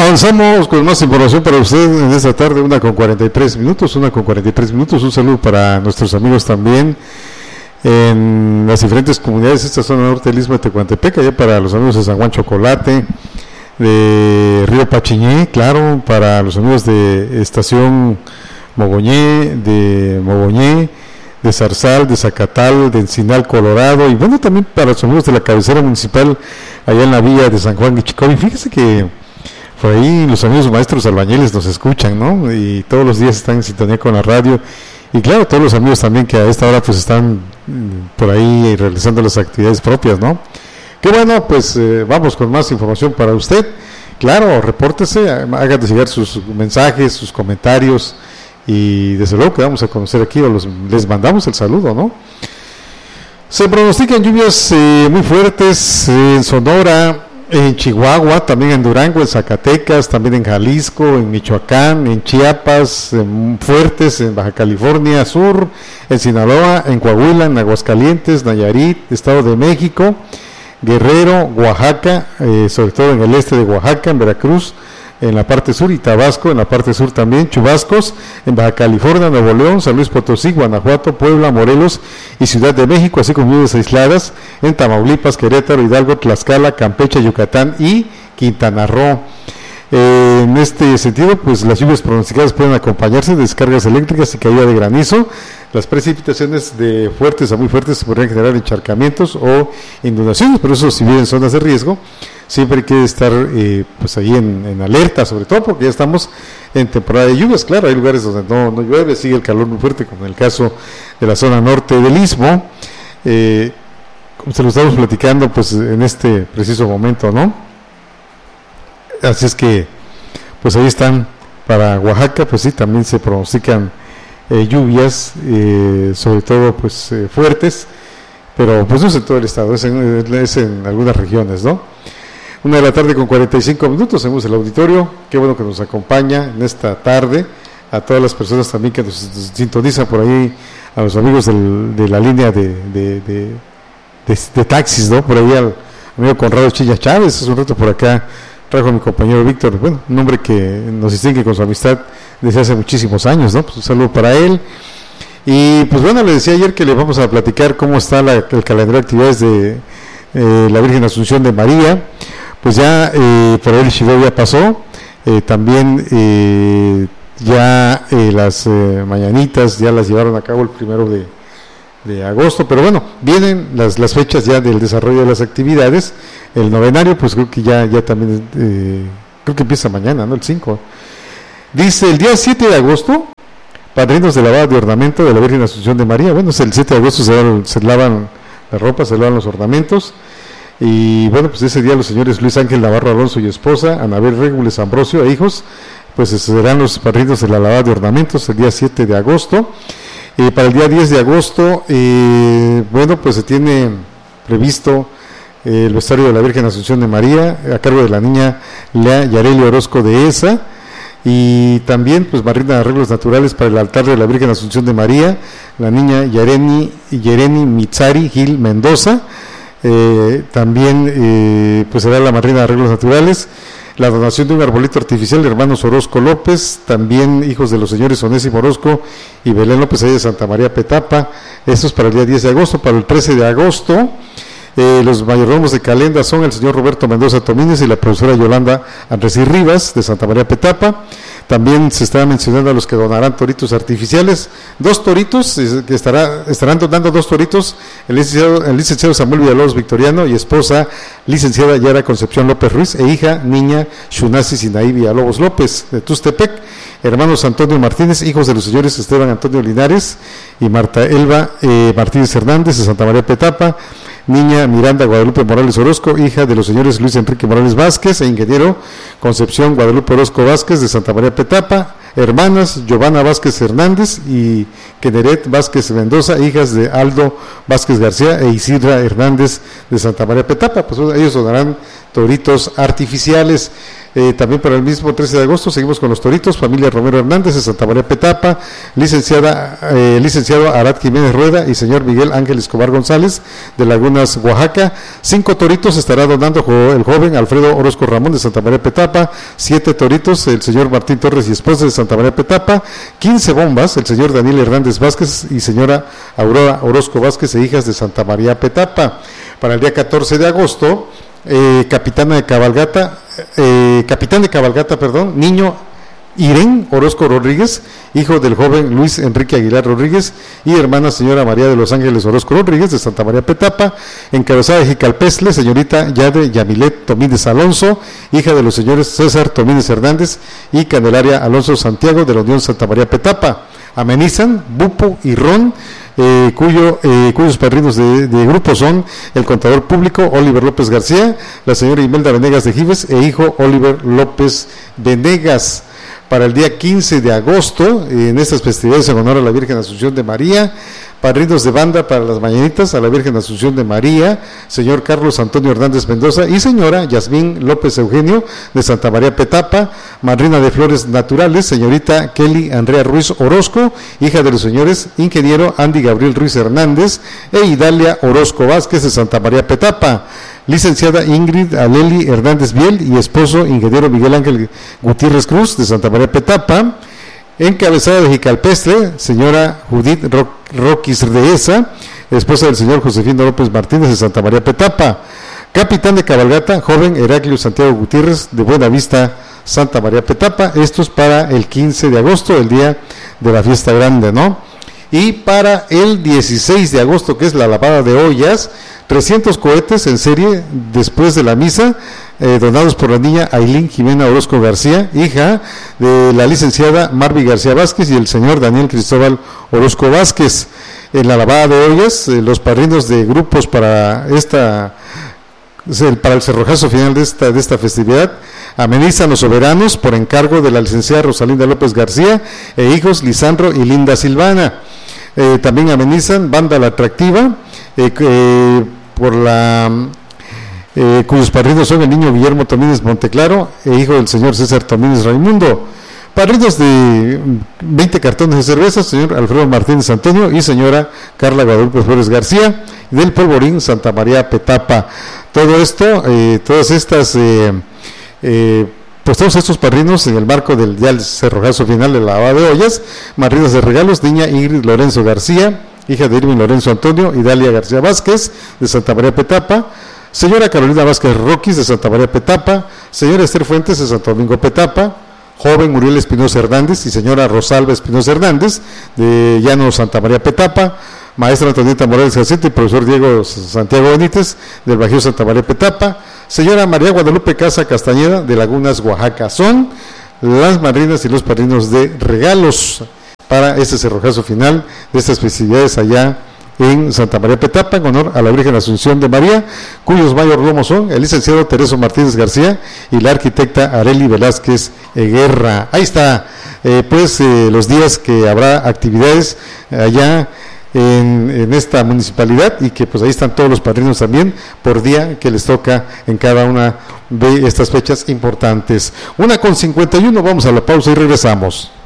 Avanzamos con más información para usted en esta tarde, 1:43. Un saludo para nuestros amigos también en las diferentes comunidades de esta zona norte del Istmo de Tehuantepec, allá para los amigos de San Juan Chocolate, de Río Pachiñé, claro, para los amigos de Estación Mogoñé, de Zarzal, de Zacatal, de Encinal, Colorado, y bueno, también para los amigos de la cabecera municipal allá en la villa de San Juan Guichicovi. Fíjese que por ahí los amigos maestros albañiles nos escuchan, ¿no? Y todos los días están en sintonía con la radio. Y claro, todos los amigos también que a esta hora pues están por ahí realizando las actividades propias, ¿no? Qué bueno, pues vamos con más información para usted. Claro, repórtese, háganse llegar sus mensajes, sus comentarios, y desde luego que vamos a conocer aquí, les mandamos el saludo, ¿no? Se pronostican lluvias muy fuertes en Sonora, en Chihuahua, también en Durango, en Zacatecas, también en Jalisco, en Michoacán, en Chiapas, fuertes en Baja California Sur, en Sinaloa, en Coahuila, en Aguascalientes, Nayarit, Estado de México, Guerrero, Oaxaca, sobre todo en el este de Oaxaca, en Veracruz, en la parte sur, y Tabasco, en la parte sur también, chubascos en Baja California, Nuevo León, San Luis Potosí, Guanajuato, Puebla, Morelos y Ciudad de México, así como lluvias aisladas en Tamaulipas, Querétaro, Hidalgo, Tlaxcala, Campeche, Yucatán y Quintana Roo. En este sentido, pues las lluvias pronosticadas pueden acompañarse de descargas eléctricas y caída de granizo. Las precipitaciones de fuertes a muy fuertes podrían generar encharcamientos o inundaciones, pero eso si viven en zonas de riesgo, siempre hay que estar pues ahí en alerta, sobre todo porque ya estamos en temporada de lluvias. Claro, hay lugares donde no llueve, sigue el calor muy fuerte, como en el caso de la zona norte del Istmo, como se lo estamos platicando pues en este preciso momento, ¿no? Así es que pues ahí están. Para Oaxaca pues sí, también se pronostican lluvias, sobre todo pues fuertes, pero pues no es en todo el estado, es en algunas regiones, ¿no? 1:45 seguimos el auditorio. Qué bueno que nos acompaña en esta tarde, a todas las personas también que nos sintonizan por ahí, a los amigos de la línea de taxis, ¿no? Por ahí al amigo Conrado Chilla Chávez, hace un rato por acá trajo a mi compañero Víctor, bueno, un hombre que nos distingue con su amistad desde hace muchísimos años, ¿no? Pues un saludo para él. Y pues bueno, le decía ayer que le vamos a platicar cómo está el calendario de actividades de la Virgen Asunción de María. Pues ya por ahí el Shiva ya pasó, también ya las mañanitas ya las llevaron a cabo el 1 de agosto, pero bueno, vienen las fechas ya del desarrollo de las actividades. El novenario pues creo que ya también creo que empieza mañana, ¿no? El 5. Dice el día 7 de agosto, padrinos de lavada de ornamento de la Virgen Asunción de María. Bueno, el 7 de agosto se lavan la ropa, se lavan los ornamentos. Y bueno, pues ese día los señores Luis Ángel Navarro Alonso y esposa, Anabel Régules Ambrosio e hijos, pues serán los padrinos de la lavada de ornamentos el día 7 de agosto. Para el día 10 de agosto, bueno, pues se tiene previsto el vestuario de la Virgen Asunción de María, a cargo de la niña Lea Yareli Orozco de ESA, y también pues marina de arreglos naturales para el altar de la Virgen Asunción de María, la niña Yereni Mitzari Gil Mendoza. También pues será la marina de arreglos naturales, la donación de un arbolito artificial de hermanos Orozco López, también hijos de los señores Onésimo Orozco y Belén López ahí de Santa María Petapa. Esto es para el día 10 de agosto. Para el 13 de agosto los mayordomos de Calenda son el señor Roberto Mendoza Tomínez y la profesora Yolanda Andresí Rivas de Santa María Petapa. También se está mencionando a los que donarán toritos artificiales, 2 toritos, que estarán donando 2 toritos, el licenciado Samuel Villalobos Victoriano y esposa licenciada Yara Concepción López Ruiz e hija niña Shunasi Sinaí Villalobos López de Tustepec, hermanos Antonio Martínez, hijos de los señores Esteban Antonio Linares y Marta Elba Martínez Hernández de Santa María Petapa, niña Miranda Guadalupe Morales Orozco, hija de los señores Luis Enrique Morales Vázquez e ingeniero Concepción Guadalupe Orozco Vázquez de Santa María Petapa, hermanas Giovanna Vázquez Hernández y Keneret Vázquez Mendoza, hijas de Aldo Vázquez García e Isidra Hernández de Santa María Petapa. Pues ellos donarán toritos artificiales. También para el mismo 13 de agosto seguimos con los toritos, familia Romero Hernández de Santa María Petapa, licenciado Arad Jiménez Rueda y señor Miguel Ángel Escobar González de Lagunas, Oaxaca. 5 toritos estará donando el joven Alfredo Orozco Ramón de Santa María Petapa, 7 toritos el señor Martín Torres y esposa de Santa María Petapa, 15 bombas el señor Daniel Hernández Vázquez y señora Aurora Orozco Vázquez e hijas de Santa María Petapa. Para el día 14 de agosto, capitán de cabalgata, niño Irén Orozco Rodríguez, hijo del joven Luis Enrique Aguilar Rodríguez, y hermana señora María de los Ángeles Orozco Rodríguez de Santa María Petapa, encabezada de Jicalpestle, señorita Yade Yamilet Tomínez Alonso, hija de los señores César Tomínez Hernández y Candelaria Alonso Santiago de la Unión Santa María Petapa. Amenizan Bupo y Ron, cuyos padrinos de grupo son el contador público Oliver López García, la señora Imelda Venegas de Gives e hijo Oliver López Venegas. Para el día 15 de agosto, en estas festividades en honor a la Virgen Asunción de María, padrinos de banda para las mañanitas a la Virgen Asunción de María, señor Carlos Antonio Hernández Mendoza y señora Yasmín López Eugenio de Santa María Petapa, madrina de flores naturales, señorita Kelly Andrea Ruiz Orozco, hija de los señores ingeniero Andy Gabriel Ruiz Hernández e Idalia Orozco Vázquez de Santa María Petapa, licenciada Ingrid Aleli Hernández Biel y esposo ingeniero Miguel Ángel Gutiérrez Cruz de Santa María Petapa, encabezada de Jicalpestre, señora Judith Roquis Dehesa, esposa del señor Josefino López Martínez de Santa María Petapa, capitán de cabalgata, joven Heraclio Santiago Gutiérrez de Buenavista, Santa María Petapa. Esto es para el 15 de agosto, el día de la fiesta grande, ¿no? Y para el 16 de agosto, que es la lavada de ollas, 300 cohetes en serie después de la misa, donados por la niña Ailín Jimena Orozco García, hija de la licenciada Marvi García Vázquez y el señor Daniel Cristóbal Orozco Vázquez. En la lavada de ollas, los padrinos de grupos para el cerrojazo final de esta festividad amenizan los soberanos por encargo de la licenciada Rosalinda López García e hijos Lisandro y Linda Silvana. También amenizan Banda La Atractiva, cuyos padrinos son el niño Guillermo Tomínez Monteclaro e hijo del señor César Tomínez Raimundo. Padrinos de 20 cartones de cerveza, señor Alfredo Martínez Antonio y señora Carla Guadalupe Flores García, del Polvorín Santa María Petapa. Todo esto, todos estos padrinos en el marco del ya el cerrojazo final de la lavada de ollas, madrinas de regalos, niña Ingrid Lorenzo García, hija de Irving Lorenzo Antonio y Dalia García Vázquez de Santa María Petapa, señora Carolina Vázquez Roquis de Santa María Petapa, señora Esther Fuentes de Santo Domingo Petapa, joven Muriel Espinosa Hernández y señora Rosalba Espinosa Hernández de Llano Santa María Petapa, maestra Antonieta Morales Jacinto y profesor Diego Santiago Benítez del Bajío Santa María Petapa, señora María Guadalupe Casa Castañeda de Lagunas, Oaxaca. Son las madrinas y los padrinos de regalos para este cerrojazo final de estas festividades allá en Santa María Petapa, en honor a la Virgen Asunción de María, cuyos mayordomos son el licenciado Tereso Martínez García y la arquitecta Areli Velázquez Guerra. Ahí está, los días que habrá actividades allá en esta municipalidad y que pues ahí están todos los padrinos también por día que les toca en cada una de estas fechas importantes. 1:51, vamos a la pausa y regresamos.